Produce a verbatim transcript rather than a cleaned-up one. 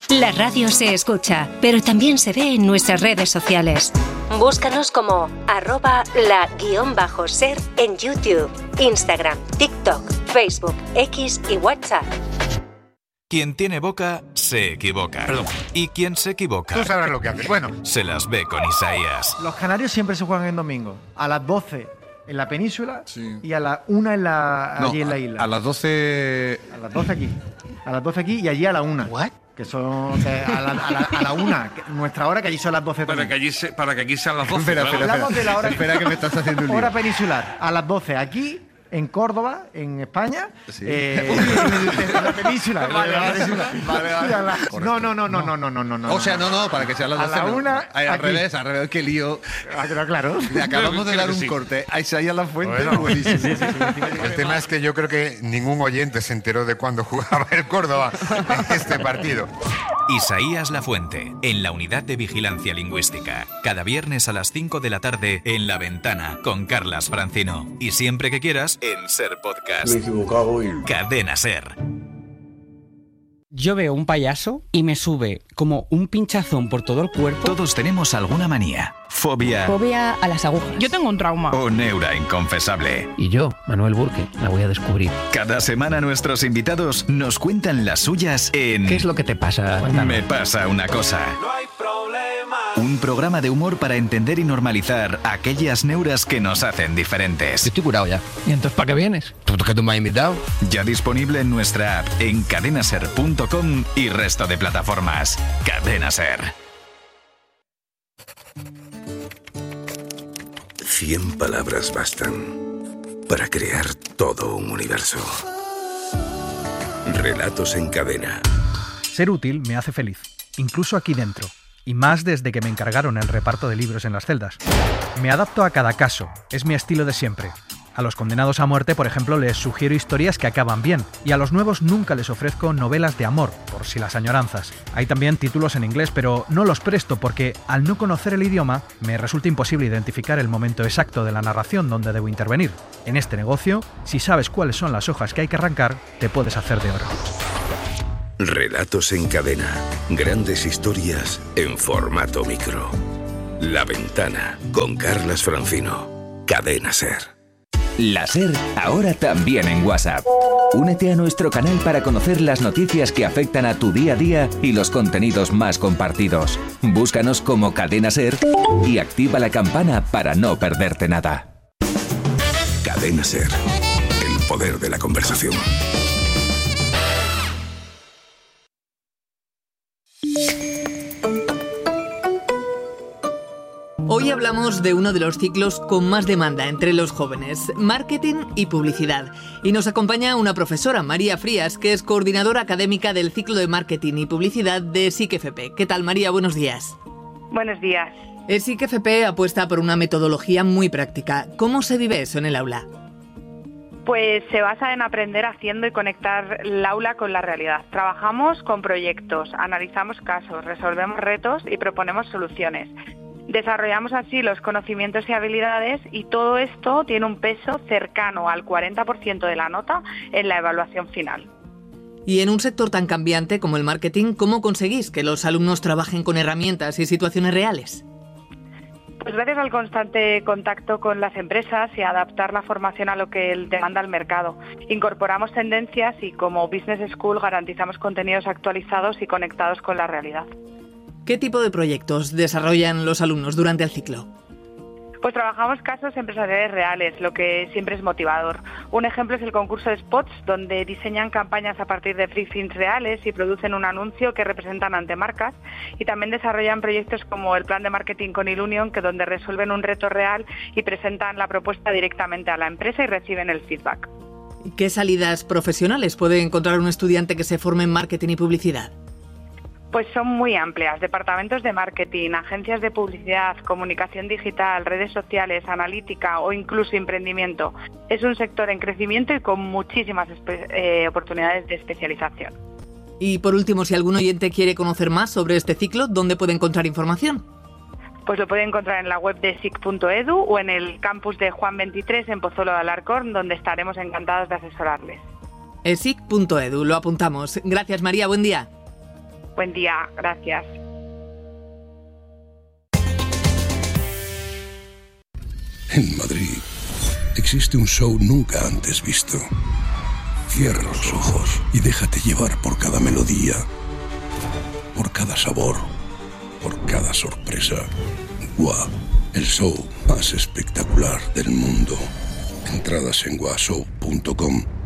La radio se escucha, pero también se ve en nuestras redes sociales. Búscanos como arroba la guión bajo ser en YouTube, Instagram, TikTok, Facebook, X y WhatsApp. Quien tiene boca, se equivoca. Perdón. Y quien se equivoca... Tú sabrás lo que haces. Bueno. Se las ve con Isaías. Los canarios siempre se juegan en domingo. A las doce en la península, sí, y a las una en la, no, allí en la isla. A, a las doce... A las doce aquí. A las doce aquí y allí a la una. ¿What? Que son que a, la, a, la, a la una, que nuestra hora, que allí son las doce para también. que allí se, Para que aquí sean las doce. Espera, claro. espera, espera. De la hora, espera que me estás haciendo un lío. Hora peninsular, a las doce aquí, en Córdoba, en España, sí. eh, en la península. Vale, la vale, península. vale, vale. No, no, no, no, no, no, no, no, no. O sea, no, no, para que sean las doce. A la no. una, Ay, al aquí. revés, al revés, qué lío. Ah, pero claro. Le acabamos de Creo dar que un sí. corte a Isaías La Fuente. Bueno, buenísimo. sí, sí, sí. El tema es que yo creo que ningún oyente se enteró de cuándo jugaba el Córdoba en este partido. Isaías La Fuente, en la Unidad de Vigilancia Lingüística. Cada viernes a las cinco de la tarde en La Ventana con Carlas Francino. Y siempre que quieras en Ser Podcast. Me he equivocado y... Cadena Ser. Yo veo un payaso y me sube como un pinchazón por todo el cuerpo. Todos tenemos alguna manía, fobia Fobia a las agujas. Yo tengo un trauma. o neura inconfesable. Y yo, Manuel Burke, la voy a descubrir. Cada semana nuestros invitados nos cuentan las suyas en ¿Qué es lo que te pasa? Cuéntanos. Me pasa una cosa. Un programa de humor para entender y normalizar aquellas neuras que nos hacen diferentes. Yo estoy curado ya. ¿Y entonces para qué vienes? ¿Tú que tú me has invitado? Ya disponible en nuestra app en cadenaser punto com y resto de plataformas. Cadena Ser. Cien palabras bastan para crear todo un universo. Relatos en cadena. Ser útil me hace feliz, incluso aquí dentro. Y más desde que me encargaron el reparto de libros en las celdas. Me adapto a cada caso, es mi estilo de siempre. A los condenados a muerte, por ejemplo, les sugiero historias que acaban bien, y a los nuevos nunca les ofrezco novelas de amor, por si las añoranzas. Hay también títulos en inglés, pero no los presto porque, al no conocer el idioma, me resulta imposible identificar el momento exacto de la narración donde debo intervenir. En este negocio, si sabes cuáles son las hojas que hay que arrancar, te puedes hacer de oro. Relatos en cadena. Grandes historias en formato micro. La Ventana con Carlas Francino. Cadena Ser. La Ser ahora también en WhatsApp. Únete a nuestro canal para conocer las noticias que afectan a tu día a día y los contenidos más compartidos. Búscanos como Cadena Ser y activa la campana para no perderte nada. Cadena Ser. El poder de la conversación. Hoy hablamos de uno de los ciclos con más demanda entre los jóvenes, marketing y publicidad. Y nos acompaña una profesora, María Frías, que es coordinadora académica del ciclo de marketing y publicidad de S I C F P. ¿Qué tal, María? Buenos días. Buenos días. El S I C F P apuesta por una metodología muy práctica. ¿Cómo se vive eso en el aula? Pues se basa en aprender haciendo y conectar el aula con la realidad. Trabajamos con proyectos, analizamos casos, resolvemos retos y proponemos soluciones. Desarrollamos así los conocimientos y habilidades y todo esto tiene un peso cercano al cuarenta por ciento de la nota en la evaluación final. Y en un sector tan cambiante como el marketing, ¿cómo conseguís que los alumnos trabajen con herramientas y situaciones reales? Pues gracias al constante contacto con las empresas y adaptar la formación a lo que demanda el mercado. Incorporamos tendencias y como Business School garantizamos contenidos actualizados y conectados con la realidad. ¿Qué tipo de proyectos desarrollan los alumnos durante el ciclo? Pues trabajamos casos empresariales reales, lo que siempre es motivador. Un ejemplo es el concurso de spots, donde diseñan campañas a partir de briefings reales y producen un anuncio que representan ante marcas. Y también desarrollan proyectos como el plan de marketing con Ilunion, que donde resuelven un reto real y presentan la propuesta directamente a la empresa y reciben el feedback. ¿Qué salidas profesionales puede encontrar un estudiante que se forme en marketing y publicidad? Pues son muy amplias, departamentos de marketing, agencias de publicidad, comunicación digital, redes sociales, analítica o incluso emprendimiento. Es un sector en crecimiento y con muchísimas espe- eh, oportunidades de especialización. Y por último, si algún oyente quiere conocer más sobre este ciclo, ¿dónde puede encontrar información? Pues lo puede encontrar en la web de sic punto edu o en el campus de Juan veintitrés en Pozuelo de Alarcón, donde estaremos encantados de asesorarles. sic punto edu, lo apuntamos. Gracias, María, buen día. Buen día, gracias. En Madrid existe un show nunca antes visto. Cierra los ojos y déjate llevar por cada melodía, por cada sabor, por cada sorpresa. Gua, el show más espectacular del mundo. Entradas en guashow punto com.